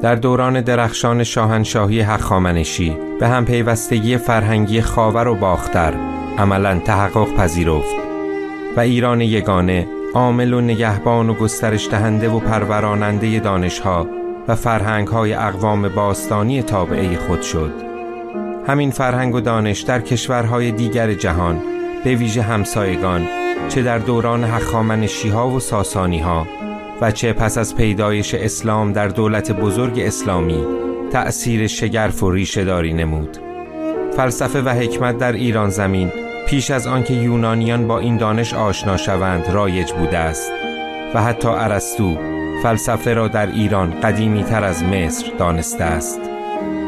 در دوران درخشان شاهنشاهی هخامنشی به هم پیوستگی فرهنگی خاور و باختر عملاً تحقق پذیرفت و ایران یگانه عامل و نگهبان و گسترش دهنده و پروراننده دانش‌ها و فرهنگ‌های اقوام باستانی تابعه خود شد. همین فرهنگ و دانش در کشورهای دیگر جهان به ویژه همسایگان، چه در دوران هخامنشی‌ها و ساسانی‌ها و چه پس از پیدایش اسلام در دولت بزرگ اسلامی تأثیر شگرف و ریشه‌داری نمود. فلسفه و حکمت در ایران زمین پیش از آنکه یونانیان با این دانش آشنا شوند رایج بوده است و حتی ارسطو فلسفه را در ایران قدیمی تر از مصر دانسته است.